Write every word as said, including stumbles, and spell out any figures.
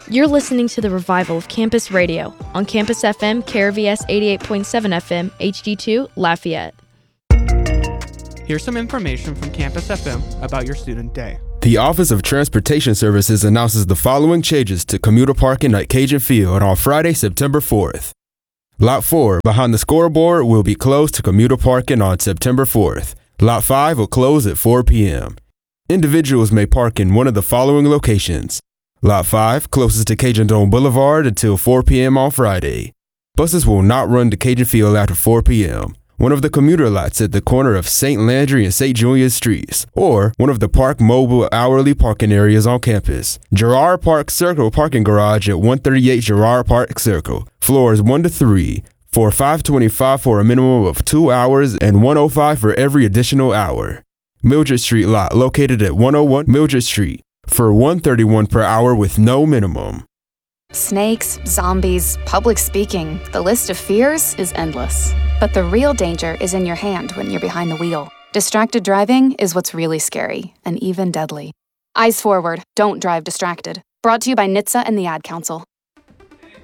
You're listening to the revival of Campus Radio on Campus F M, K R V S eighty-eight point seven F M, H D two, Lafayette. Here's some information from Campus F M about your student day. The Office of Transportation Services announces the following changes to commuter parking at Cajun Field on Friday, September fourth. Lot four, behind the scoreboard, will be closed to commuter parking on September fourth. Lot five will close at four p.m. Individuals may park in one of the following locations. Lot five, closest to Cajun Dome Boulevard until four p.m. on Friday. Buses will not run to Cajun Field after four p.m. One of the commuter lots at the corner of Saint Landry and Saint Junius Streets, or one of the Park Mobile hourly parking areas on campus. Girard Park Circle parking garage at one thirty-eight Girard Park Circle, floors one to three, for five twenty-five for a minimum of two hours and one oh five for every additional hour. Mildred Street lot located at one oh one Mildred Street, for one thirty-one per hour with no minimum. Snakes, zombies, public speaking, the list of fears is endless. But the real danger is in your hand when you're behind the wheel. Distracted driving is what's really scary, and even deadly. Eyes forward, don't drive distracted. Brought to you by N H T S A and the Ad Council.